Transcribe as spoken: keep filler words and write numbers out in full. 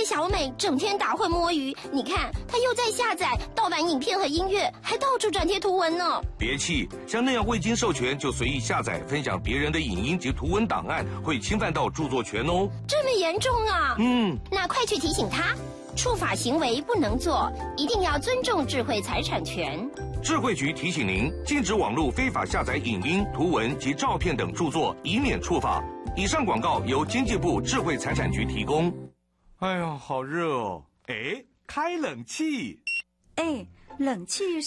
小美整天打混摸鱼，你看她又在下载盗版影片和音乐，还到处转贴图文呢。 别气，像那样未经授权就随意下载、分享别人的影音及图文档案，会侵犯到著作权哦。 这么严重啊？ 嗯， 那快去提醒他，触法行为不能做，一定要尊重智慧财产权。 智慧局提醒您，禁止网络非法下载影音、图文及照片等著作，以免触法。以上广告由经济部智慧财产局提供。哎呀，好热哦！哎，开冷气。 哎，冷气